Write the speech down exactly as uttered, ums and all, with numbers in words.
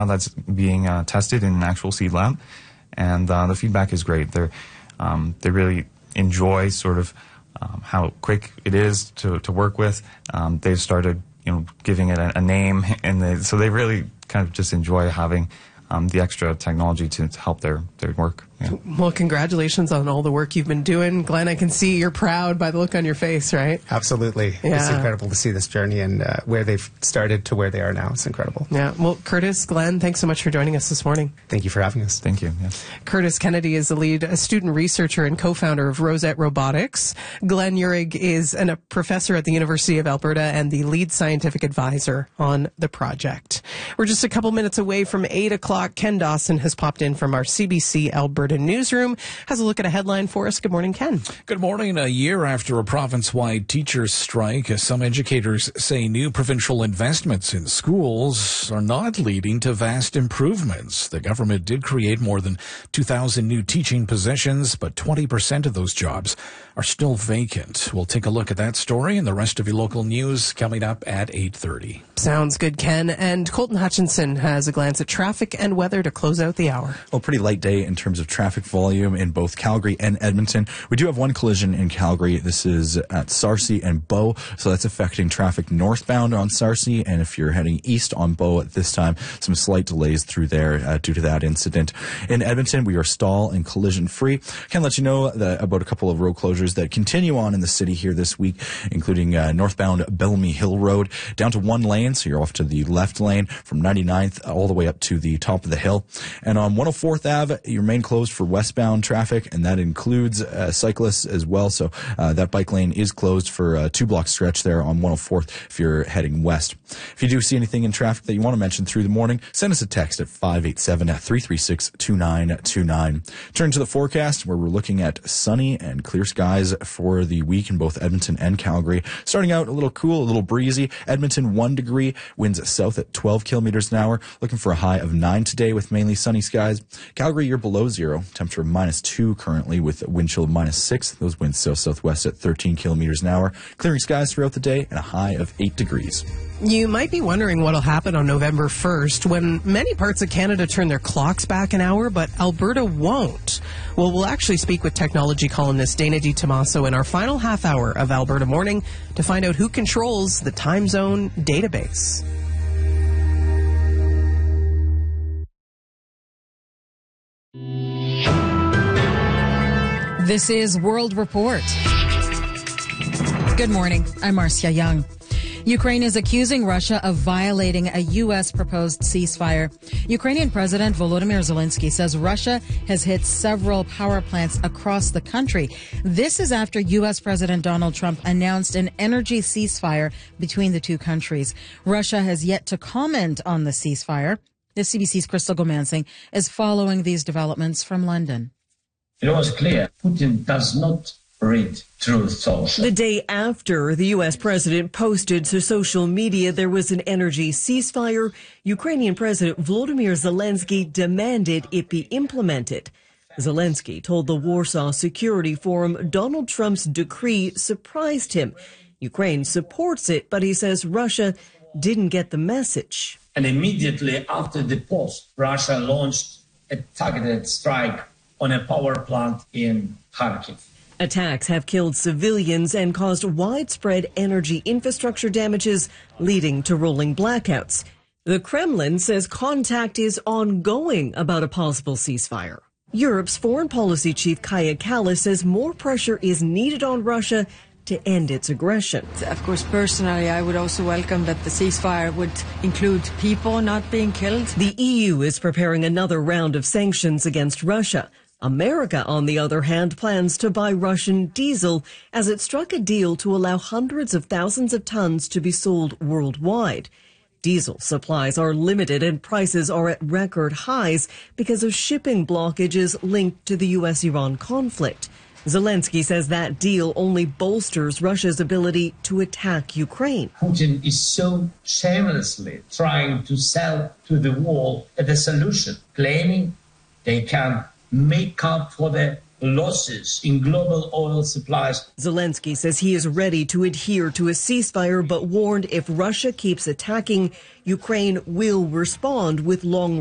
that's being uh, tested in an actual seed lab, and uh, the feedback is great. They're, um, they really enjoy sort of um, how quick it is to, to work with. Um, they've started, you know, giving it a, a name, and they, so they really kind of just enjoy having um, the extra technology to, to help their, their work. Yeah. Well, congratulations on all the work you've been doing. Glenn, I can see you're proud by the look on your face, right? Absolutely. Yeah. It's incredible to see this journey and uh, where they've started to where they are now. It's incredible. Yeah. Well, Curtis, Glenn, thanks so much for joining us this morning. Thank you for having us. Thank you. Yes. Curtis Kennedy is the lead a student researcher and co-founder of Rosette Robotics. Glenn Uhrig is an, a professor at the University of Alberta and the lead scientific advisor on the project. We're just a couple minutes away from eight o'clock. Ken Dawson has popped in from our C B C Alberta newsroom. Has a look at a headline for us. Good morning, Ken. Good morning. A year after a province-wide teachers' strike, some educators say new provincial investments in schools are not leading to vast improvements. The government did create more than two thousand new teaching positions, but twenty percent of those jobs are still vacant. We'll take a look at that story and the rest of your local news coming up at eight thirty. Sounds good, Ken. And Colton Hutchinson has a glance at traffic and weather to close out the hour. Well, pretty light day in terms of traffic volume in both Calgary and Edmonton. We do have one collision in Calgary. This is at Sarcee and Bow, so that's affecting traffic northbound on Sarcee, and if you're heading east on Bow at this time, some slight delays through there uh, due to that incident. In Edmonton, we are stall and collision free. Can let you know that about a couple of road closures that continue on in the city here this week, including uh, northbound Bellamy Hill Road down to one lane, so you're off to the left lane from ninety-ninth all the way up to the top of the hill. And on one oh fourth Avenue, you remain closed for westbound traffic, and that includes uh, cyclists as well. So uh, that bike lane is closed for a two-block stretch there on one oh fourth if you're heading west. If you do see anything in traffic that you want to mention through the morning, send us a text at five eight seven, three three six, two nine two nine. Turn to the forecast, where we're looking at sunny and clear skies for the week in both Edmonton and Calgary. Starting out a little cool, a little breezy. Edmonton, one degree, winds south at twelve kilometers an hour. Looking for a high of nine today with mainly sunny skies. Calgary, you're below zero. Temperature minus two currently with wind chill of minus six. Those winds south-southwest at thirteen kilometers an hour. Clearing skies throughout the day and a high of eight degrees. You might be wondering what will happen on November first when many parts of Canada turn their clocks back an hour, but Alberta won't. Well, we'll actually speak with technology columnist Dana DiTomaso in our final half hour of Alberta Morning to find out who controls the time zone database. This is World Report. Good morning. I'm Marcia Young. Ukraine is accusing Russia of violating a U S proposed ceasefire. Ukrainian President Volodymyr Zelensky says Russia has hit several power plants across the country. This is after U S President Donald Trump announced an energy ceasefire between the two countries. Russia has yet to comment on the ceasefire. The C B C's Crystal Gomansing is following these developments from London. It was clear Putin does not read Truth Social. The day after the U S president posted to social media there was an energy ceasefire, Ukrainian President Volodymyr Zelensky demanded it be implemented. Zelensky told the Warsaw Security Forum Donald Trump's decree surprised him. Ukraine supports it, but he says Russia didn't get the message. And immediately after the post, Russia launched a targeted strike on a power plant in Kharkiv. Attacks have killed civilians and caused widespread energy infrastructure damages, leading to rolling blackouts. The Kremlin says contact is ongoing about a possible ceasefire. Europe's foreign policy chief Kaja Kallas says more pressure is needed on Russia to end its aggression. Of course, personally, I would also welcome that the ceasefire would include people not being killed. The E U is preparing another round of sanctions against Russia. America, on the other hand, plans to buy Russian diesel as it struck a deal to allow hundreds of thousands of tons to be sold worldwide. Diesel supplies are limited and prices are at record highs because of shipping blockages linked to the U S Iran conflict. Zelensky says that deal only bolsters Russia's ability to attack Ukraine. Putin is so shamelessly trying to sell to the world the solution, claiming they can make up for the losses in global oil supplies. Zelensky says he is ready to adhere to a ceasefire, but warned if Russia keeps attacking, Ukraine will respond with long